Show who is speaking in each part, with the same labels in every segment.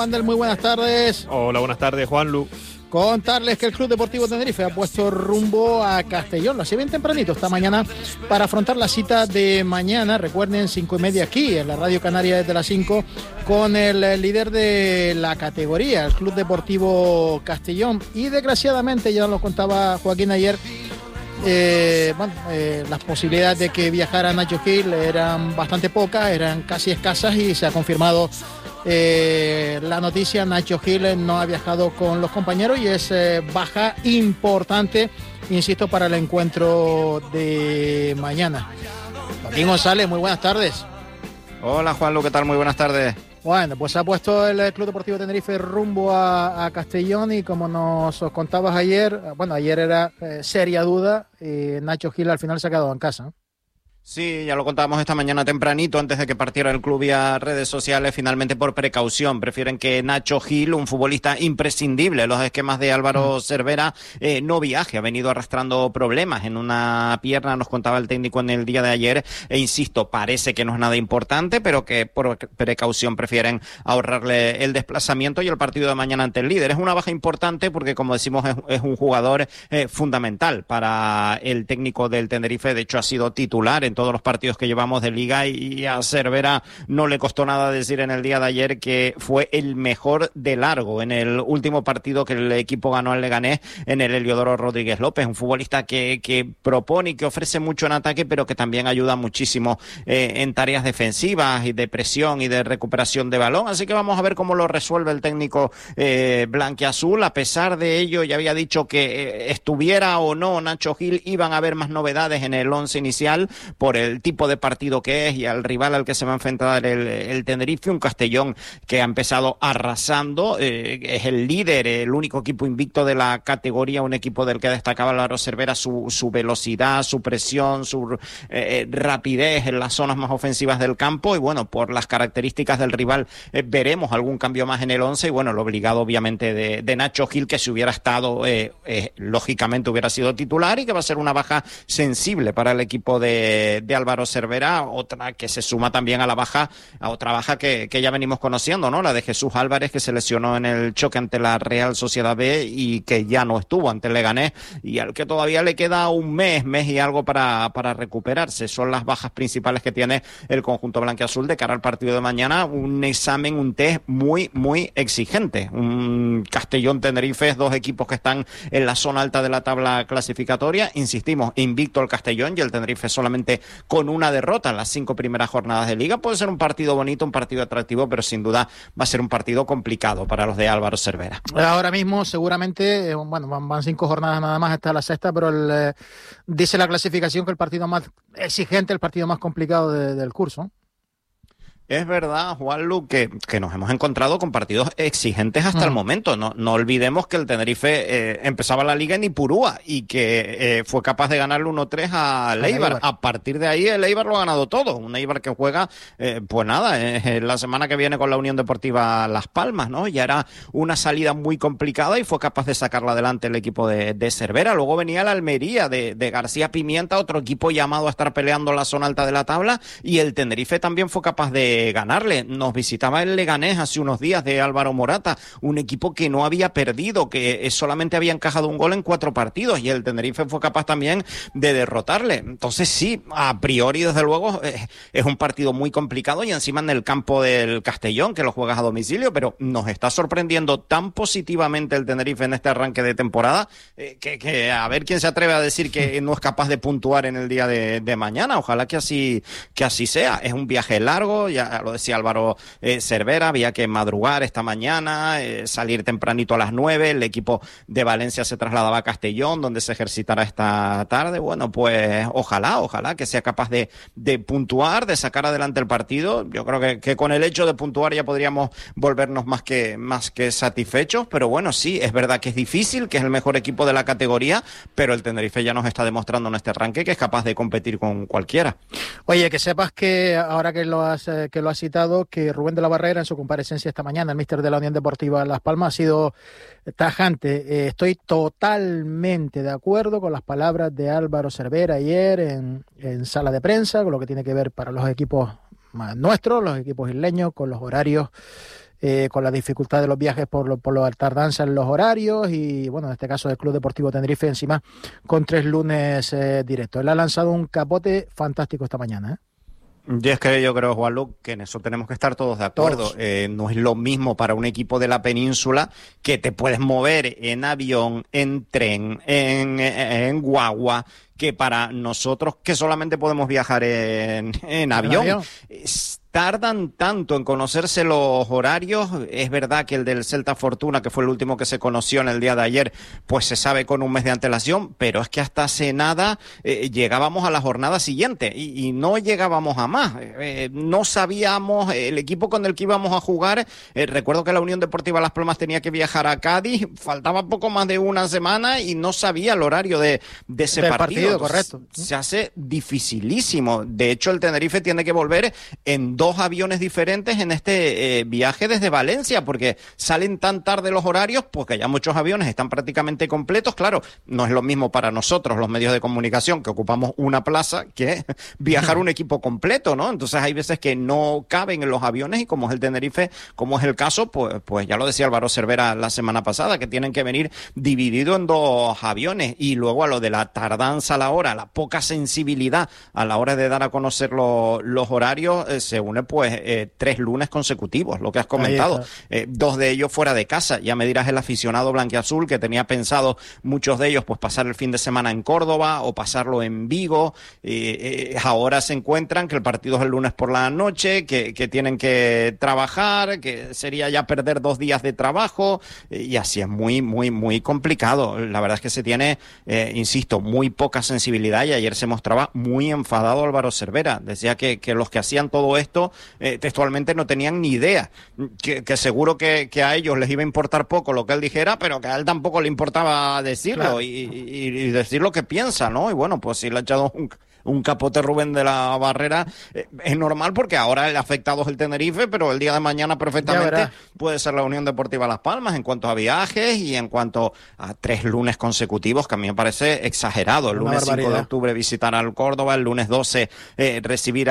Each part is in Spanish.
Speaker 1: Andel, muy buenas tardes.
Speaker 2: Hola, buenas tardes, Juanlu.
Speaker 1: Contarles que el Club Deportivo Tenerife ha puesto rumbo a Castellón, lo hacía bien tempranito esta mañana, para afrontar la cita de mañana. Recuerden, 5:30 aquí, en la Radio Canaria desde las 5, con el líder de la categoría, el Club Deportivo Castellón. Y desgraciadamente, ya lo contaba Joaquín ayer, las posibilidades de que viajara Nacho Gil eran bastante pocas, eran casi escasas, y se ha confirmado la noticia. Nacho Gil no ha viajado con los compañeros y es baja importante, insisto, para el encuentro de mañana. Joaquín González, muy buenas tardes.
Speaker 3: Hola Juanlu, ¿qué tal? Muy buenas tardes.
Speaker 1: Bueno, pues ha puesto el Club Deportivo Tenerife rumbo a Castellón, y como nos contabas ayer, ayer era seria duda, Nacho Gil al final se ha quedado en casa.
Speaker 3: Sí, ya lo contábamos esta mañana tempranito, antes de que partiera el club vía redes sociales. Finalmente, por precaución, prefieren que Nacho Gil, un futbolista imprescindible en los esquemas de Álvaro Cervera, no viaje. Ha venido arrastrando problemas en una pierna, nos contaba el técnico en el día de ayer, e insisto, parece que no es nada importante, pero que por precaución prefieren ahorrarle el desplazamiento y el partido de mañana ante el líder. Es una baja importante porque, como decimos, es un jugador fundamental para el técnico del Tenerife. De hecho, ha sido titular en todos los partidos que llevamos de Liga, y a Cervera no le costó nada decir en el día de ayer que fue el mejor de largo en el último partido que el equipo ganó al Leganés en el Heliodoro Rodríguez López. Un futbolista que propone y que ofrece mucho en ataque, pero que también ayuda muchísimo en tareas defensivas y de presión y de recuperación de balón. Así que vamos a ver cómo lo resuelve el técnico blanquiazul. A pesar de ello, ya había dicho que estuviera o no Nacho Gil, iban a haber más novedades en el once inicial, por el tipo de partido que es y al rival al que se va a enfrentar el Tenerife. Un Castellón que ha empezado arrasando, es el líder, el único equipo invicto de la categoría, un equipo del que destacaba Álvaro Cervera su velocidad, su presión, su rapidez en las zonas más ofensivas del campo. Y bueno, por las características del rival, veremos algún cambio más en el once, y bueno, lo obligado obviamente de Nacho Gil, que si hubiera estado, lógicamente hubiera sido titular, y que va a ser una baja sensible para el equipo de Álvaro Cervera, otra que se suma también a otra baja que ya venimos conociendo, ¿no? La de Jesús Álvarez, que se lesionó en el choque ante la Real Sociedad B y que ya no estuvo ante el Leganés, y al que todavía le queda un mes y algo para recuperarse. Son las bajas principales que tiene el conjunto blanquiazul de cara al partido de mañana. Un examen, un test muy, muy exigente. Un Castellón-Tenerife, dos equipos que están en la zona alta de la tabla clasificatoria. Insistimos, invicto el Castellón, y el Tenerife solamente con una derrota en las 5 primeras jornadas de Liga. Puede ser un partido bonito, un partido atractivo, pero sin duda va a ser un partido complicado para los de Álvaro Cervera.
Speaker 1: Ahora mismo seguramente, van 5 jornadas nada más hasta la sexta, pero dice la clasificación que el partido más exigente, el partido más complicado del curso.
Speaker 3: Es verdad, Juanlu, que nos hemos encontrado con partidos exigentes hasta el momento. No olvidemos que el Tenerife empezaba la Liga en Ipurúa y que fue capaz de ganarle 1-3 al Eibar. A partir de ahí el Eibar lo ha ganado todo. Un Eibar que juega, la semana que viene con la Unión Deportiva Las Palmas, ¿no? Ya era una salida muy complicada y fue capaz de sacarla adelante el equipo de Cervera. Luego venía la Almería de García Pimienta, otro equipo llamado a estar peleando la zona alta de la tabla, y el Tenerife también fue capaz de ganarle. Nos visitaba el Leganés hace unos días de Álvaro Morata, un equipo que no había perdido, que solamente había encajado un gol en 4 partidos, y el Tenerife fue capaz también de derrotarle. Entonces sí, a priori desde luego es un partido muy complicado, y encima en el campo del Castellón, que lo juegas a domicilio, pero nos está sorprendiendo tan positivamente el Tenerife en este arranque de temporada, que a ver quién se atreve a decir que no es capaz de puntuar en el día de mañana. Ojalá que así sea. Es un viaje largo, ya lo decía Álvaro Cervera, había que madrugar esta mañana, salir tempranito a las 9, el equipo de Valencia se trasladaba a Castellón, donde se ejercitará esta tarde. Bueno, pues ojalá que sea capaz de puntuar, de sacar adelante el partido. Yo creo que con el hecho de puntuar ya podríamos volvernos más que satisfechos, pero bueno, sí, es verdad que es difícil, que es el mejor equipo de la categoría, pero el Tenerife ya nos está demostrando en este arranque que es capaz de competir con cualquiera.
Speaker 1: Oye, que sepas que ahora que lo has citado, que Rubén de la Barrera, en su comparecencia esta mañana, el míster de la Unión Deportiva Las Palmas, ha sido tajante. Estoy totalmente de acuerdo con las palabras de Álvaro Cervera ayer en sala de prensa, con lo que tiene que ver para los equipos nuestros, los equipos isleños, con los horarios con la dificultad de los viajes por la tardanza en los horarios y, bueno, en este caso el Club Deportivo Tenerife encima con 3 lunes directos. Él ha lanzado un capote fantástico esta mañana,
Speaker 3: Y es que yo creo, Juanlu, que en eso tenemos que estar todos de acuerdo. No es lo mismo para un equipo de la península que te puedes mover en avión, en tren, en guagua, que para nosotros que solamente podemos viajar en avión. Tardan tanto en conocerse los horarios. Es verdad que el del Celta Fortuna, que fue el último que se conoció en el día de ayer, pues se sabe con un mes de antelación, pero es que hasta hace nada llegábamos a la jornada siguiente y no llegábamos a más. No sabíamos el equipo con el que íbamos a jugar. Recuerdo que la Unión Deportiva Las Palmas tenía que viajar a Cádiz, faltaba poco más de una semana y no sabía el horario de ese partido.
Speaker 1: Correcto.
Speaker 3: Se hace dificilísimo. De hecho, el Tenerife tiene que volver en 2 aviones diferentes en este viaje desde Valencia, porque salen tan tarde los horarios, porque ya muchos aviones están prácticamente completos. Claro, no es lo mismo para nosotros, los medios de comunicación, que ocupamos una plaza, que viajar un equipo completo, ¿no? Entonces hay veces que no caben en los aviones y como es el Tenerife, como es el caso, pues ya lo decía Álvaro Cervera la semana pasada, que tienen que venir dividido en 2 aviones. Y luego a lo de la tardanza a la hora, la poca sensibilidad a la hora de dar a conocer los horarios, se une 3 lunes consecutivos, lo que has comentado, 2 de ellos fuera de casa. Ya me dirás el aficionado blanquiazul que tenía pensado muchos de ellos pues pasar el fin de semana en Córdoba o pasarlo en Vigo, ahora se encuentran que el partido es el lunes por la noche, que tienen que trabajar, que sería ya perder 2 días de trabajo, y así es muy, muy, muy complicado. La verdad es que se tiene, insisto, muy poca sensibilidad, y ayer se mostraba muy enfadado Álvaro Cervera. Decía que los que hacían todo esto textualmente no tenían ni idea, que seguro que a ellos les iba a importar poco lo que él dijera, pero que a él tampoco le importaba decirlo, claro, y decir lo que piensa, ¿no? Y bueno, pues si le ha echado un capote Rubén de la Barrera, es normal, porque ahora el afectado es el Tenerife, pero el día de mañana perfectamente puede ser la Unión Deportiva Las Palmas en cuanto a viajes y en cuanto a 3 lunes consecutivos, que a mí me parece exagerado. El lunes 5 de octubre visitar al Córdoba, el lunes 12 recibir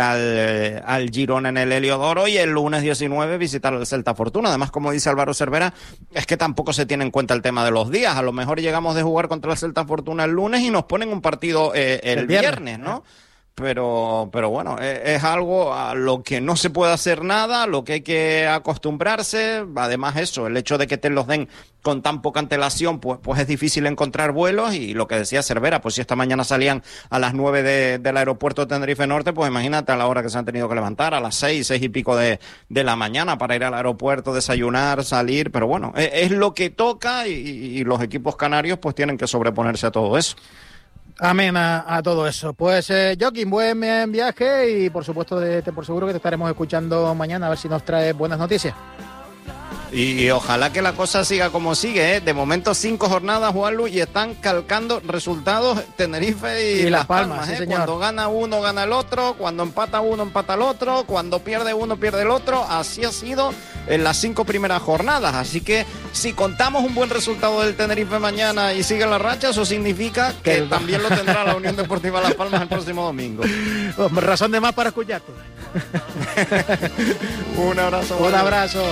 Speaker 3: al Girona en el Heliodoro y el lunes 19 visitar al Celta Fortuna. Además, como dice Álvaro Cervera, es que tampoco se tiene en cuenta el tema de los días. A lo mejor llegamos de jugar contra el Celta Fortuna el lunes y nos ponen un partido el viernes, ¿no? Pero bueno, es algo a lo que no se puede hacer nada, a lo que hay que acostumbrarse. Además eso, el hecho de que te los den con tan poca antelación, pues es difícil encontrar vuelos. Y lo que decía Cervera, pues si esta mañana salían a las 9 del aeropuerto de Tenerife Norte, pues imagínate a la hora que se han tenido que levantar, a las 6 y pico de la mañana para ir al aeropuerto, desayunar, salir. Pero bueno, es lo que toca, y los equipos canarios pues tienen que sobreponerse a todo eso.
Speaker 1: Amén a todo eso. Pues, Joaquín, buen viaje y, por supuesto, por seguro que te estaremos escuchando mañana a ver si nos traes buenas noticias.
Speaker 3: Y ojalá que la cosa siga como sigue, ¿eh? De momento 5 jornadas, Juanlu, y están calcando resultados Tenerife y Las Palmas,
Speaker 1: sí,
Speaker 3: ¿eh?
Speaker 1: Señor.
Speaker 3: Cuando gana uno, gana el otro. Cuando empata uno, empata el otro. Cuando pierde uno, pierde el otro. Así ha sido en las 5 primeras jornadas. Así que si contamos un buen resultado del Tenerife mañana y sigue la racha, eso significa que también lo tendrá la Unión Deportiva Las Palmas el próximo domingo.
Speaker 1: Razón de más para escucharte.
Speaker 3: Un abrazo.
Speaker 1: Un abrazo.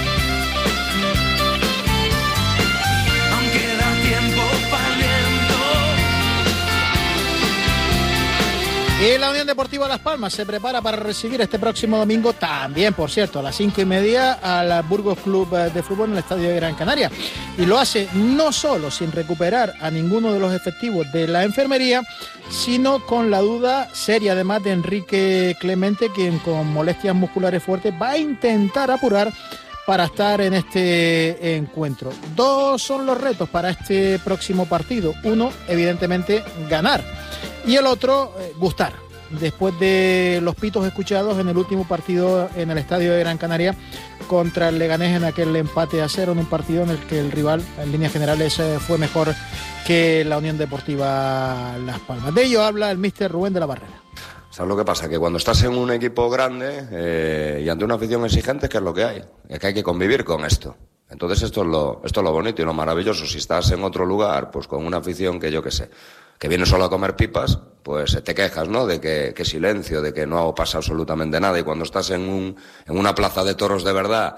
Speaker 1: Y la Unión Deportiva Las Palmas se prepara para recibir este próximo domingo, también, por cierto, a las 5:30, al Burgos Club de Fútbol en el Estadio de Gran Canaria. Y lo hace no solo sin recuperar a ninguno de los efectivos de la enfermería, sino con la duda seria, además, de Enrique Clemente, quien con molestias musculares fuertes va a intentar apurar para estar en este encuentro. 2 son los retos para este próximo partido. Uno, evidentemente, ganar. Y el otro, gustar. Después de los pitos escuchados en el último partido en el Estadio de Gran Canaria contra el Leganés, en aquel empate a 0, en un partido en el que el rival, en líneas generales, fue mejor que la Unión Deportiva Las Palmas. De ello habla el míster Rubén de la Barrera.
Speaker 2: ¿Sabes lo que pasa? Que cuando estás en un equipo grande y ante una afición exigente, ¿qué es lo que hay? Es que hay que convivir con esto. Entonces esto es lo bonito y lo maravilloso. Si estás en otro lugar, pues con una afición que yo qué sé, que viene solo a comer pipas, pues te quejas, ¿no? De que silencio, de que no pasa absolutamente nada. Y cuando estás en una plaza de toros de verdad,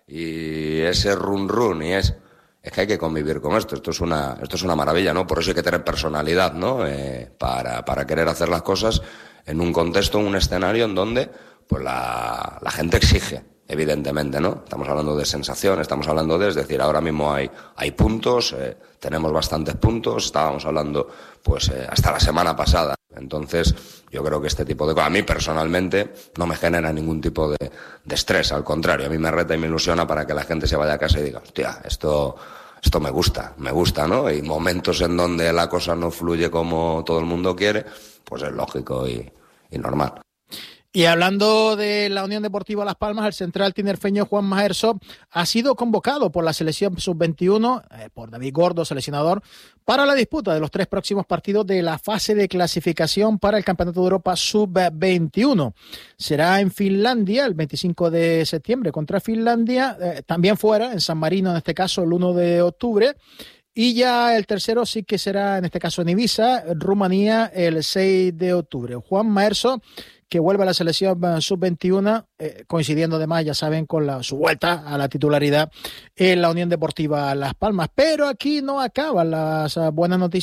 Speaker 2: y ese run y es que hay que convivir con esto. Esto es una maravilla, ¿no? Por eso hay que tener personalidad, ¿no? Para querer hacer las cosas en un contexto, en un escenario en donde pues la gente exige, evidentemente, ¿no? Estamos hablando de sensación, estamos hablando es decir, ahora mismo hay puntos, tenemos bastantes puntos, estábamos hablando pues hasta la semana pasada. Entonces, yo creo que este tipo de cosas, a mí personalmente, no me genera ningún tipo de estrés, al contrario, a mí me reta y me ilusiona para que la gente se vaya a casa y diga, hostia, esto me gusta, ¿no? Y momentos en donde la cosa no fluye como todo el mundo quiere, pues es lógico y normal.
Speaker 1: Y hablando de la Unión Deportiva Las Palmas, el central tinerfeño Juan Maerso ha sido convocado por la selección sub-21, por David Gordo, seleccionador, para la disputa de los 3 próximos partidos de la fase de clasificación para el Campeonato de Europa sub-21. Será en Finlandia el 25 de septiembre contra Finlandia, también fuera, en San Marino en este caso, el 1 de octubre. Y ya el tercero sí que será, en este caso en Ibiza, Rumanía, el 6 de octubre. Juan Maerso, que vuelve a la selección sub-21, coincidiendo además, ya saben, con su vuelta a la titularidad en la Unión Deportiva Las Palmas. Pero aquí no acaban las buenas noticias.